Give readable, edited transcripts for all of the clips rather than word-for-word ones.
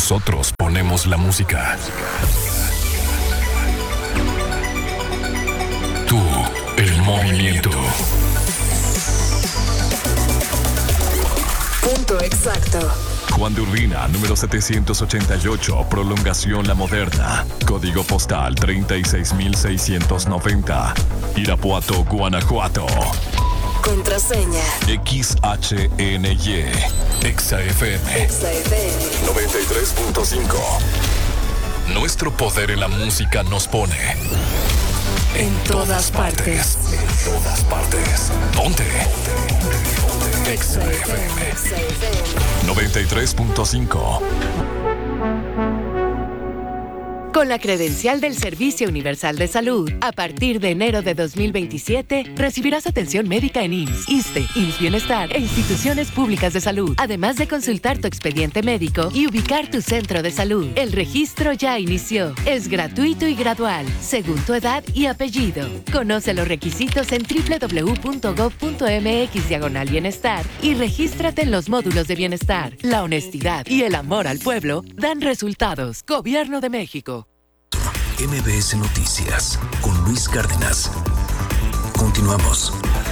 Nosotros ponemos la música. Tú, el movimiento. Punto exacto. Juan de Urbina, número 788, prolongación La Moderna. Código postal 36690. Irapuato, Guanajuato. Contraseña. XHNY. XFM. 93.5. Nuestro poder en la música nos pone en todas partes. En todas partes. Ponte. XFM 93.5. Con la credencial del Servicio Universal de Salud, a partir de enero de 2027, recibirás atención médica en IMSS, ISSSTE, IMSS Bienestar e instituciones públicas de salud, además de consultar tu expediente médico y ubicar tu centro de salud. El registro ya inició. Es gratuito y gradual, según tu edad y apellido. Conoce los requisitos en www.gov.mx/bienestar y regístrate en los módulos de bienestar. La honestidad y el amor al pueblo dan resultados. Gobierno de México. MBS Noticias con Luis Cárdenas. Continuamos.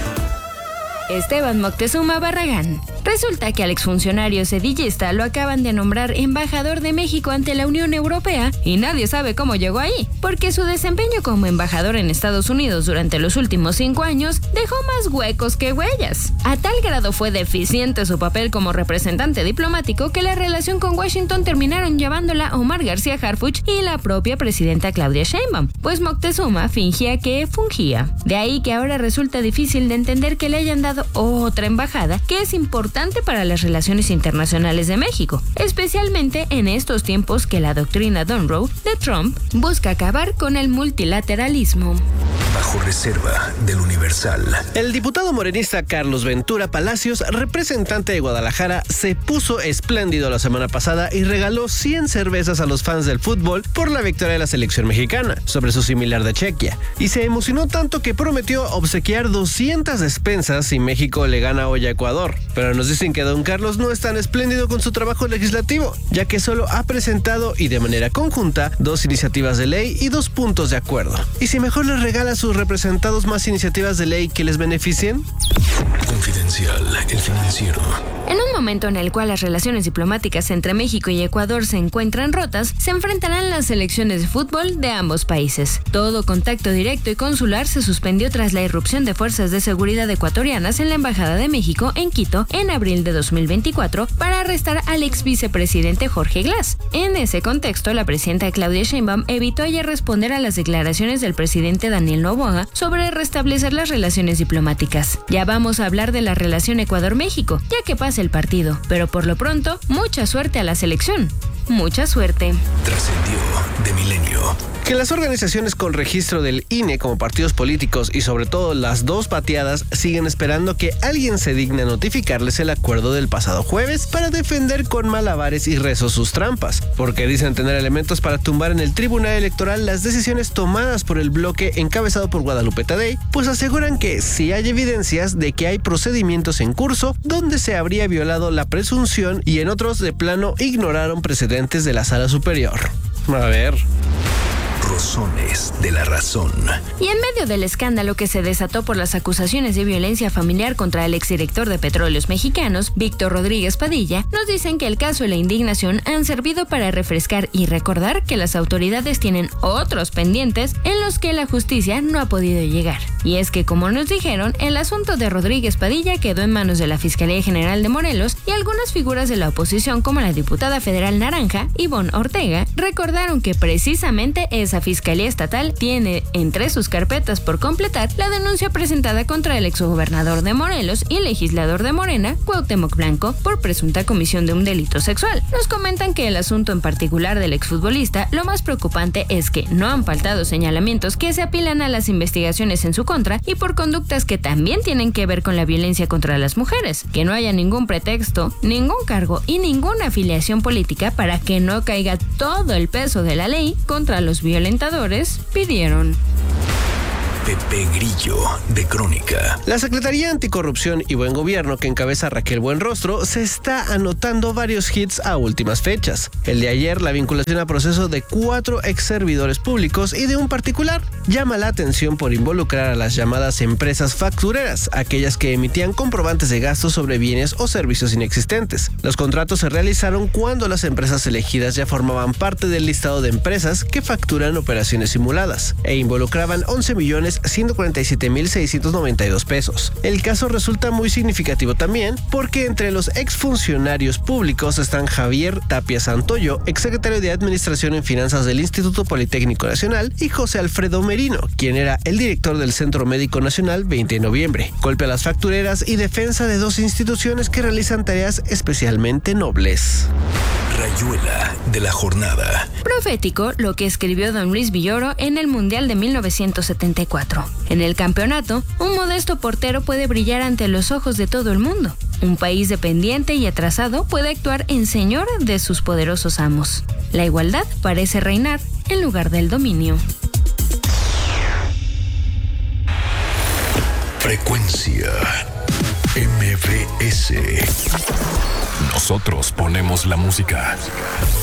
Esteban Moctezuma Barragán. Resulta que al exfuncionario sedillista lo acaban de nombrar embajador de México ante la Unión Europea y nadie sabe cómo llegó ahí, porque su desempeño como embajador en Estados Unidos durante los últimos 5 años dejó más huecos que huellas. A tal grado fue deficiente su papel como representante diplomático que la relación con Washington terminaron llevándola Omar García Harfuch y la propia presidenta Claudia Sheinbaum, pues Moctezuma fingía que fungía. De ahí que ahora resulta difícil de entender que le hayan dado otra embajada que es importante para las relaciones internacionales de México, especialmente en estos tiempos que la doctrina Monroe de Trump busca acabar con el multilateralismo. Bajo reserva del Universal. El diputado morenista Carlos Ventura Palacios, representante de Guadalajara, se puso espléndido la semana pasada y regaló 100 cervezas a los fans del fútbol por la victoria de la selección mexicana sobre su similar de Chequia. Y se emocionó tanto que prometió obsequiar 200 despensas si México le gana hoy a Ecuador. Pero nos dicen que don Carlos no es tan espléndido con su trabajo legislativo, ya que solo ha presentado y de manera conjunta 2 iniciativas de ley y 2 puntos de acuerdo. ¿Y si mejor les regala a sus representados más iniciativas de ley que les beneficien? Confidencial, el financiero. En un momento en el cual las relaciones diplomáticas entre México y Ecuador se encuentran rotas, se enfrentarán las selecciones de fútbol de ambos países. Todo contacto directo y consular se suspendió tras la irrupción de fuerzas de seguridad ecuatorianas en la Embajada de México en Quito en abril de 2024 para arrestar al ex vicepresidente Jorge Glass. En ese contexto, la presidenta Claudia Sheinbaum evitó ayer responder a las declaraciones del presidente Daniel Noboa sobre restablecer las relaciones diplomáticas. Ya vamos a hablar de la relación Ecuador-México, ya que pasa el partido, pero por lo pronto, mucha suerte a la selección. Mucha suerte. Trascendió de Milenio. Que las organizaciones con registro del INE como partidos políticos y sobre todo las 2 pateadas siguen esperando que alguien se digne a notificarles el acuerdo del pasado jueves para defender con malabares y rezos sus trampas, porque dicen tener elementos para tumbar en el Tribunal Electoral las decisiones tomadas por el bloque encabezado por Guadalupe Tadei, pues aseguran que sí hay evidencias de que hay procedimientos en curso donde se habría violado la presunción y en otros de plano ignoraron precedentes de la Sala Superior. A ver... Razones de la razón. Y en medio del escándalo que se desató por las acusaciones de violencia familiar contra el exdirector de Petróleos Mexicanos, Víctor Rodríguez Padilla, nos dicen que el caso y la indignación han servido para refrescar y recordar que las autoridades tienen otros pendientes en los que la justicia no ha podido llegar. Y es que, como nos dijeron, el asunto de Rodríguez Padilla quedó en manos de la Fiscalía General de Morelos y algunas figuras de la oposición, como la diputada federal naranja, Ivonne Ortega, recordaron que precisamente esa Fiscalía Estatal tiene entre sus carpetas por completar la denuncia presentada contra el exgobernador de Morelos y legislador de Morena, Cuauhtémoc Blanco, por presunta comisión de un delito sexual. Nos comentan que el asunto en particular del exfutbolista, lo más preocupante es que no han faltado señalamientos que se apilan a las investigaciones en su contra y por conductas que también tienen que ver con la violencia contra las mujeres, que no haya ningún pretexto, ningún cargo y ninguna afiliación política para que no caiga todo el peso de la ley contra los violentadores, pidieron. Pepe Grillo, de Crónica. La Secretaría Anticorrupción y Buen Gobierno que encabeza Raquel Buenrostro se está anotando varios hits a últimas fechas. El de ayer, la vinculación a proceso de 4 ex servidores públicos y de un particular, llama la atención por involucrar a las llamadas empresas factureras, aquellas que emitían comprobantes de gastos sobre bienes o servicios inexistentes. Los contratos se realizaron cuando las empresas elegidas ya formaban parte del listado de empresas que facturan operaciones simuladas e involucraban 11.147.692 pesos. El caso resulta muy significativo también porque entre los exfuncionarios públicos están Javier Tapia Santoyo, exsecretario de Administración en Finanzas del Instituto Politécnico Nacional, y José Alfredo Merino, quien era el director del Centro Médico Nacional 20 de noviembre. Golpe a las factureras y defensa de 2 instituciones que realizan tareas especialmente nobles. Rayuela de la jornada. Profético lo que escribió don Luis Villoro en el Mundial de 1974. En el campeonato, un modesto portero puede brillar ante los ojos de todo el mundo. Un país dependiente y atrasado puede actuar en señor de sus poderosos amos. La igualdad parece reinar en lugar del dominio. Frecuencia MBS. Nosotros ponemos la música.